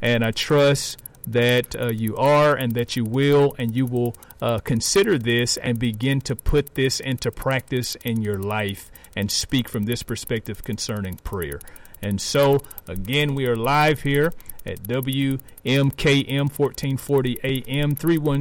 And I trust that you are, and that you will, and you will consider this and begin to put this into practice in your life and speak from this perspective concerning prayer. And so, again, we are live here at WMKM 1440 AM,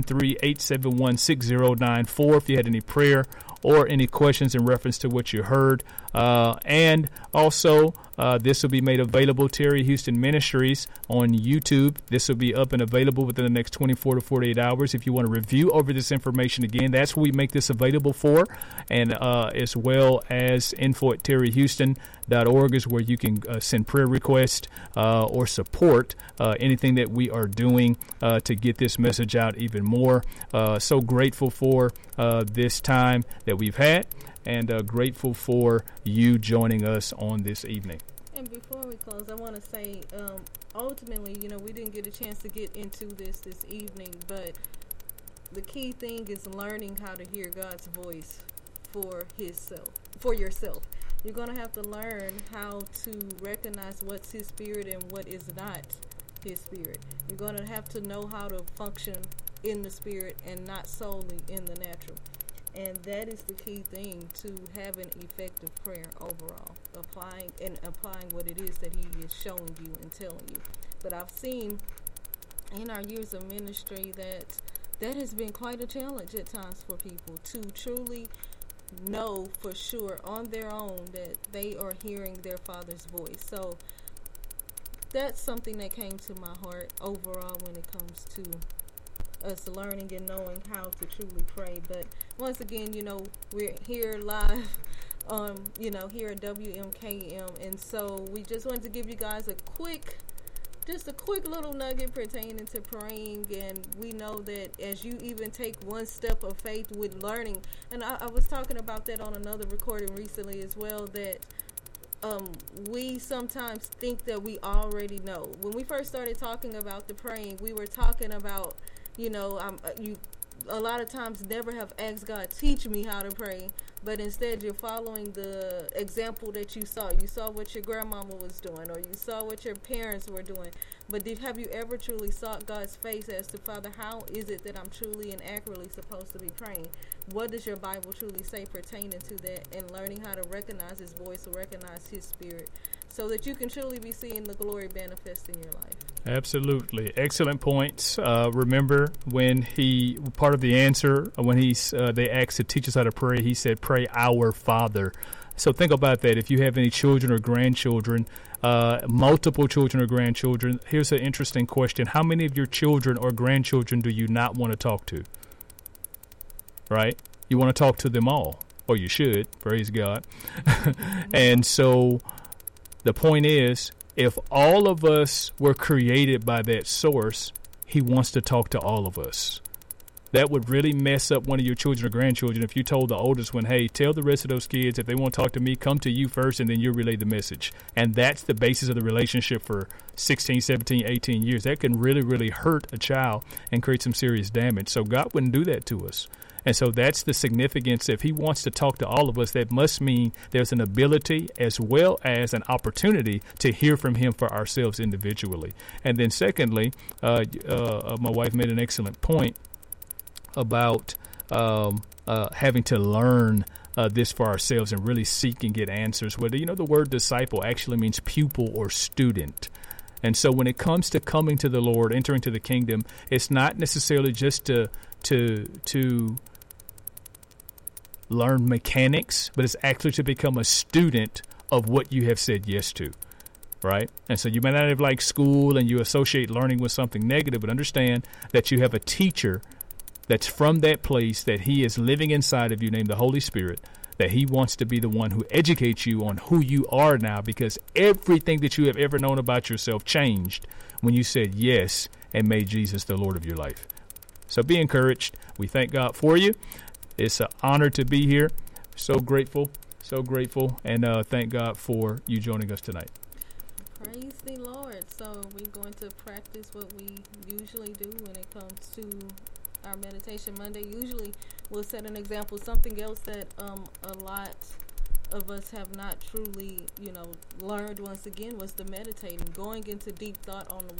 313-871-6094 if you had any prayer or any questions in reference to what you heard. And also, this will be made available, Terry Houston Ministries, on YouTube. This will be up and available within the next 24 to 48 hours. If you want to review over this information again, that's what we make this available for. And as well as info@terryhouston.org is where you can send prayer requests or support anything that we are doing to get this message out even more. So grateful for this time that we've had, and grateful for you joining us on this evening. And before we close, I want to say, ultimately, we didn't get a chance to get into this evening, but the key thing is learning how to hear God's voice for yourself. You're going to have to learn how to recognize what's His Spirit and what is not His Spirit. You're going to have to know how to function in the Spirit and not solely in the natural. And that is the key thing to having effective prayer overall, applying what it is that He is showing you and telling you. But I've seen in our years of ministry that has been quite a challenge at times for people to truly know for sure on their own that they are hearing their Father's voice. So that's something that came to my heart overall when it comes to us learning and knowing how to truly pray. But once again, we're here live here at WMKM, and so we just wanted to give you guys a quick little nugget pertaining to praying. And we know that as you even take one step of faith with learning, and I was talking about that on another recording recently as well, that we sometimes think that we already know. When we first started talking about the praying, we were talking about you a lot of times never have asked God, teach me how to pray, but instead you're following the example that you saw. You saw what your grandmama was doing, or you saw what your parents were doing. But have you ever truly sought God's face as to, Father, how is it that I'm truly and accurately supposed to be praying? What does your Bible truly say pertaining to that? And learning how to recognize His voice, or recognize His Spirit, so that you can truly be seeing the glory manifest in your life. Absolutely. Excellent points. Remember when part of the answer, when they asked to teach us how to pray, he said, pray our Father. So think about that. If you have any children or grandchildren, multiple children or grandchildren, here's an interesting question. How many of your children or grandchildren do you not want to talk to? Right? You want to talk to them all, or you should, praise God. And so the point is, if all of us were created by that source, He wants to talk to all of us. That would really mess up one of your children or grandchildren if you told the oldest one, hey, tell the rest of those kids if they want to talk to me, come to you first, and then you relay the message. And that's the basis of the relationship for 16, 17, 18 years. That can really, really hurt a child and create some serious damage. So God wouldn't do that to us. And so that's the significance. If He wants to talk to all of us, that must mean there's an ability as well as an opportunity to hear from Him for ourselves individually. And then secondly, my wife made an excellent point about having to learn this for ourselves and really seek and get answers. Whether the word disciple actually means pupil or student. And so when it comes to coming to the Lord, entering to the kingdom, it's not necessarily just to learn mechanics, but it's actually to become a student of what you have said yes to, right? And so you may not have liked school and you associate learning with something negative, but understand that you have a teacher that's from that place, that He is living inside of you, named the Holy Spirit, that He wants to be the one who educates you on who you are now, because everything that you have ever known about yourself changed when you said yes and made Jesus the Lord of your life. So be encouraged. We thank God for you. It's an honor to be here. So grateful, and thank God for you joining us tonight. Praise the Lord. So we're going to practice what we usually do when it comes to our Meditation Monday. Usually we'll set an example. Something else that a lot of us have not truly, learned once again was the meditating, going into deep thought on the